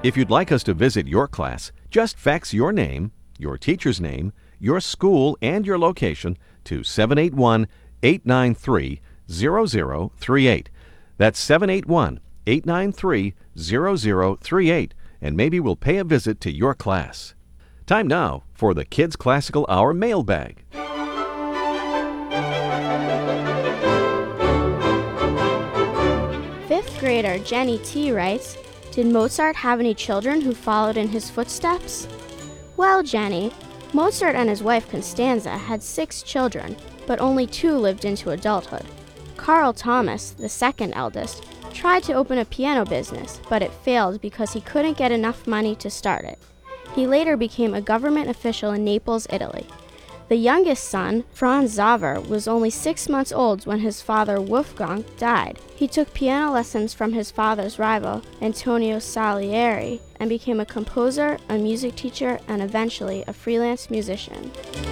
If you'd like us to visit your class, just fax your name, your teacher's name, your school, and your location to 781-893-0038. That's 781-893-0038, and maybe we'll pay a visit to your class. Time now for the Kids Classical Hour mailbag. Fifth grader Jenny T. writes, "Did Mozart have any children who followed in his footsteps?" Well, Jenny, Mozart and his wife Constanza had 6 children, but only 2 lived into adulthood. Carl Thomas, the second eldest, tried to open a piano business, but it failed because he couldn't get enough money to start it. He later became a government official in Naples, Italy. The youngest son, Franz Xaver, was only 6 months old when his father, Wolfgang, died. He took piano lessons from his father's rival, Antonio Salieri, and became a composer, a music teacher, and eventually a freelance musician.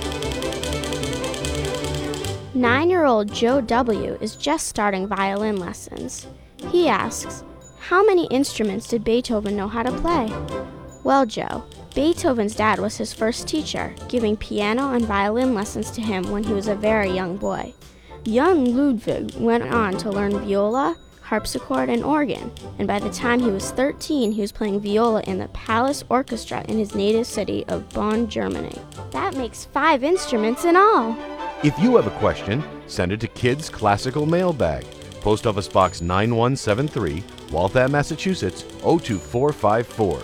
9-year-old Joe W. is just starting violin lessons. He asks, "How many instruments did Beethoven know how to play?" Well, Joe, Beethoven's dad was his first teacher, giving piano and violin lessons to him when he was a very young boy. Young Ludwig went on to learn viola, harpsichord, and organ, and by the time he was 13, he was playing viola in the Palace Orchestra in his native city of Bonn, Germany. That makes 5 instruments in all. If you have a question, send it to Kids Classical Mailbag, Post Office Box 9173, Waltham, Massachusetts 02454.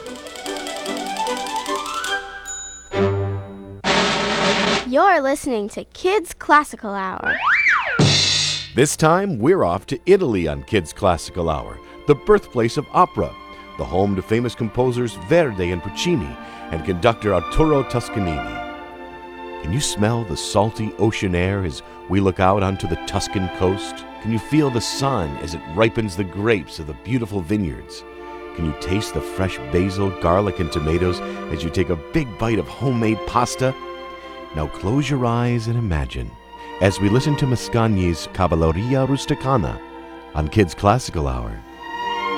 You're listening to Kids Classical Hour. This time, we're off to Italy on Kids Classical Hour, the birthplace of opera, the home to famous composers Verdi and Puccini, and conductor Arturo Toscanini. Can you smell the salty ocean air as we look out onto the Tuscan coast? Can you feel the sun as it ripens the grapes of the beautiful vineyards? Can you taste the fresh basil, garlic, and tomatoes as you take a big bite of homemade pasta? Now close your eyes and imagine as we listen to Mascagni's Cavalleria Rusticana on Kids Classical Hour.